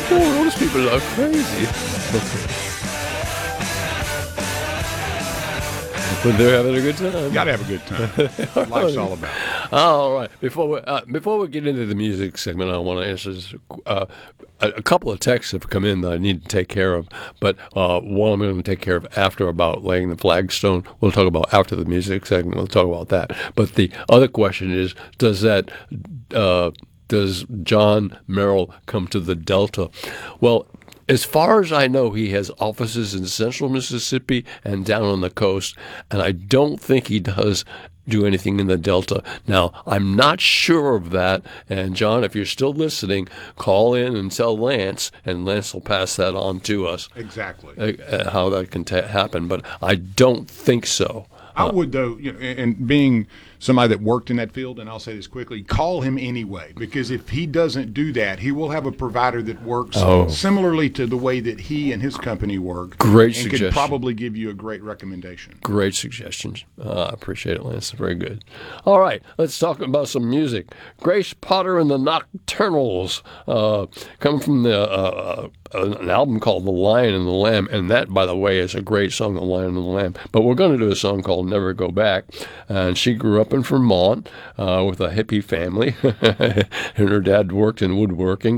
Oh, those people are crazy. But they're having a good time. Got to have a good time. Life's all about it. All right. Before we get into the music segment, I want to answer this, a couple of texts have come in that I need to take care of. But one I'm going to take care of after about laying the flagstone. We'll talk about after the music segment. We'll talk about that. But the other question is, does John Merrill come to the Delta? Well, as far as I know, he has offices in central Mississippi and down on the coast, and I don't think he does do anything in the Delta. Now, I'm not sure of that, and John, if you're still listening, call in and tell Lance, and Lance will pass that on to us. Exactly. How that can happen, but I don't think so. I would, though, and being somebody that worked in that field, and I'll say this quickly, call him anyway, because if he doesn't do that, he will have a provider that works similarly to the way that he and his company work. Great and suggestion. Could probably give you a great recommendation. Great suggestions. I appreciate it, Lance. Very good. All right, let's talk about some music. Grace Potter and the Nocturnals come from an album called The Lion and the Lamb, and that, by the way, is a great song, The Lion and the Lamb. But we're going to do a song called Never Go Back, and she grew up in Vermont with a hippie family, and her dad worked in woodworking,